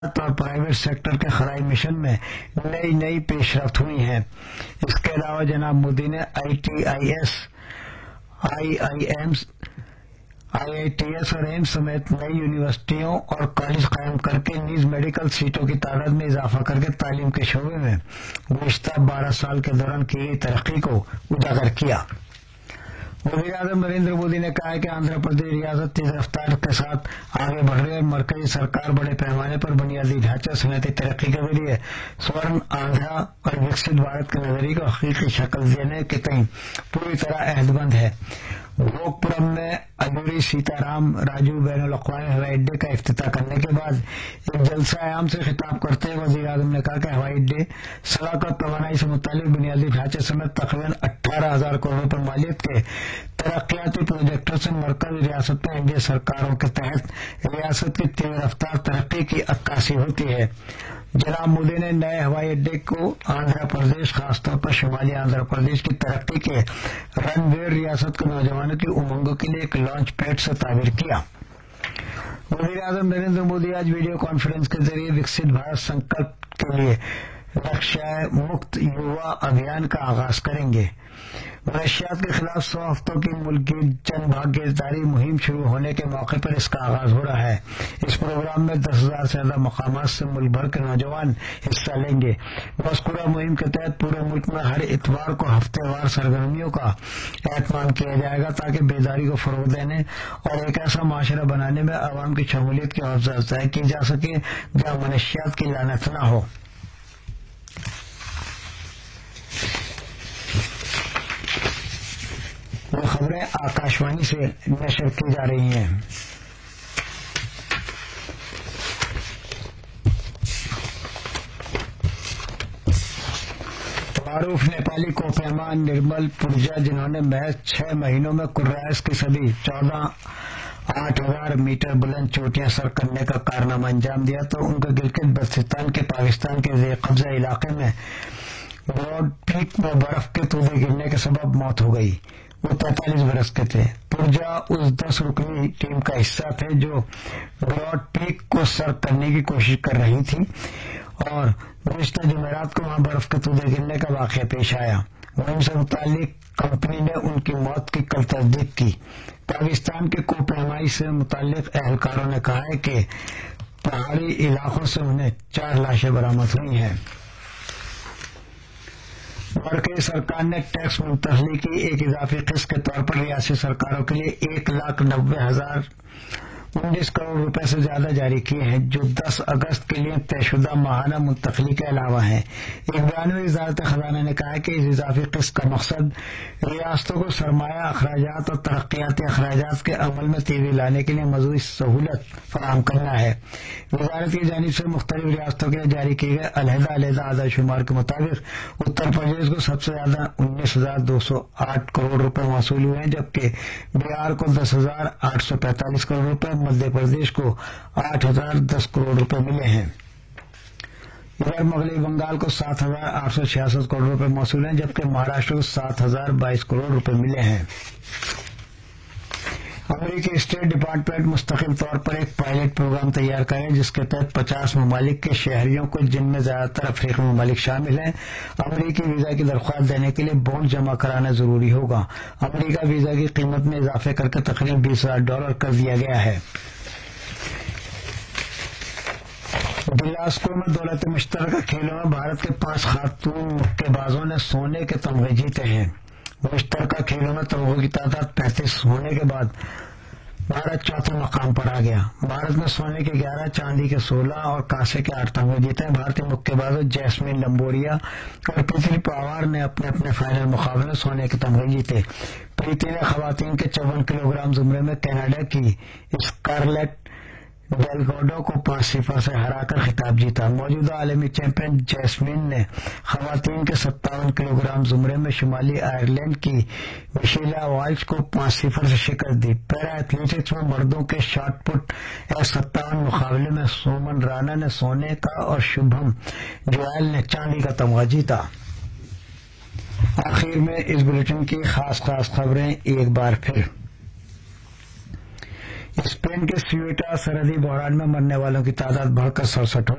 اور private sector کے خلائی مشن میں نئی پیش رفت ہوئی ہیں۔ اس کے علاوہ جناب مودی نے ITIS، IIMs، IITS اور ایمس سمیت نئی یونیورسٹیوں اور کالج قائم کر کے نیز میڈیکل سیٹوں کی تعداد میں اضافہ کر کے تعلیم کے شعبے میں گزشتہ 12 سال کے دوران کی گئی ترقی کو اجاگر کیا۔ وزیر اعظم نریندر مودی نے کہا ہے کہ آندھرا پردیش ریاست تیز رفتار کے ساتھ آگے بڑھ رہی ہے اور مرکزی سرکار بڑے پیمانے پر بنیادی ڈھانچہ صنعتی ترقی کے ذریعے سورن آندھرا اور وکست بھارت کے نظریے کو حقیقی شکل دینے کے تئیں پوری طرح عہد بند ہے۔ بھوگپورم میں ادھوری سیتا رام راجو بین الاقوامی ہوائی اڈے کا افتتاح کرنے کے بعد ایک جلسہ عام سے خطاب کرتے ہوئے وزیر اعظم نے کہا کہ ہوائی اڈے، سڑک اور توانائی سے متعلق بنیادی ڈھانچے سمیت تقریباً 18,000 کروڑ روپے مالیت کے ترقیاتی پروجیکٹوں سے مرکزی ریاست میں NDA سرکاروں کے تحت ریاست کی تیز رفتار ترقی کی عکاسی ہوتی ہے۔ جناب مودی نے نئے ہوائی اڈے کو آندھرا پردیش، خاص طور پر شمالی آندھرا پردیش کی ترقی کے رن وے، ریاست کے نوجوانوں کی امنگوں کے لیے ایک لانچ پیڈ سے تعبیر کیا۔ وزیر اعظم نریندر مودی آج ویڈیو کانفرنس کے ذریعے وکست بھارت سنکلپ کے لیے نقشہ مکت یووا ابھیان کا آغاز کریں گے۔ منشیات کے خلاف 100 ہفتوں کی ملکی جن بھاگیداری مہم شروع ہونے کے موقع پر اس کا آغاز ہو رہا ہے۔ اس پروگرام میں 10,000 سے زیادہ مقامات سے ملک بھر کے نوجوان حصہ لیں گے۔ مذکورہ مہم کے تحت پورے ملک میں ہر اتوار کو ہفتے وار سرگرمیوں کا اہتمام کیا جائے گا تاکہ بیداری کو فروغ دینے اور ایک ایسا معاشرہ بنانے میں عوام کی شمولیت کی حوصلہ افزائی کی جا سکے جہاں منشیات کی لعنت نہ ہو۔ یہ خبریں آکاشوانی سے نشر کی جا رہی ہیں۔ معروف نیپالی کوپیما نرمل پورجا، جنہوں نے محض 6 مہینوں میں کرائس کی سبھی 8,000 میٹر بلند چوٹیاں سر کرنے کا کارنامہ انجام دیا، تو ان کا گلگت بلتستان کے پاکستان کے زیر قبضہ علاقے میں براڈ پیک میں برف کے تودے گرنے کے سبب موت ہو گئی۔ وہ 43 برس کے تھے۔ پورجا اس 10 رکنی ٹیم کا حصہ تھے جو براڈ پیک کو سر کرنے کی کوشش کر رہی تھی اور گزشتہ جمعرات کو وہاں برف کے تودے گرنے کا واقعہ پیش آیا۔ مہم سے متعلق کمپنی نے ان کی موت کی کل تصدیق کی۔ پاکستان کے کوپیمائی سے متعلق اہلکاروں نے کہا ہے کہ پہاڑی علاقوں سے انہیں 4 لاشیں برآمد ہوئی ہیں۔ مرکزی سرکار نے ٹیکس منتقلی کی ایک اضافی قسط کے طور پر ریاستی سرکاروں کے لیے 1,90,019 کروڑ روپے سے زیادہ جاری کیے ہیں، جو 10 اگست کے لیے طے شدہ ماہانہ منتقلی کے علاوہ ہیں۔ ایک بیان میں وزارت خزانہ نے کہا کہ اس اضافی قسط کا مقصد ریاستوں کو سرمایہ اخراجات اور ترقیاتی اخراجات کے عمل میں تیزی لانے کے لیے مزید سہولت فراہم کرنا ہے۔ وزارت کی جانب سے مختلف ریاستوں کے جاری کیے گئے علیحدہ اعداد شمار کے مطابق اتر پردیش کو سب سے زیادہ 19,208 کروڑ روپے موصول ہوئے ہیں، جبکہ بہار کو 10,845 کروڑ روپے، مدھیہ پردیش کو 8,010 کروڑ روپے ملے ہیں۔ ادھر مغربی بنگال کو 7,866 کروڑ روپے موصول ہیں، جبکہ مہاراشٹر کو 7,022 کروڑ روپے ملے ہیں۔ امریکی اسٹیٹ ڈپارٹمنٹ مستقل طور پر ایک پائلٹ پروگرام تیار کرے جس کے تحت 50 ممالک کے شہریوں کو، جن میں زیادہ تر افریقی ممالک شامل ہیں، امریکی ویزا کی درخواست دینے کے لیے بانڈ جمع کرانا ضروری ہوگا۔ امریکہ ویزا کی قیمت میں اضافے کر کے تقریباً $20,000 کر دیا گیا ہے۔ گلاسکو میں دولت مشترکہ کھیلوں میں بھارت کے 5 خاتون مکے بازوں نے سونے کے تمغے جیتے ہیں۔ مشترکہ کھیلوں میں تمغوں کی تعداد 35 ہونے کے بعد بھارت چوتھے مقام پر آ گیا۔ بھارت نے سونے کے 11، چاندی کے 16 اور کانسے کے 8 تمغے جیتے ہیں۔ بھارتی مکے بازوں جیسمین لمبوریا اور پریتی پوار نے اپنے اپنے فائنل مقابلے میں سونے کے تمغے جیتے۔ پریتی نے خواتین کے 54 کلو گرام زمرے میں کینیڈا کی اسکارلیٹ ڈیلگوڈو کو 5-0 سے ہرا کر خطاب جیتا۔ موجودہ عالمی چیمپئن جیسمین نے خواتین کے 57 کلو گرام زمرے میں شمالی آئرلینڈ کی مشیلا وائلز کو 5-0 سے شکست دی۔ پیرا ایتھلیٹکس میں مردوں کے شاٹ پٹ F57 مقابلے میں سومن رانا نے سونے کا اور شبھم جوائل نے چاندی کا تمغہ جیتا۔ آخر میں اس بلیٹن کی خاص خبریں ایک بار پھر۔ स्पेन के स्यूटा सरहदी बहरान में मरने वालों की तादाद बढ़कर 67 हो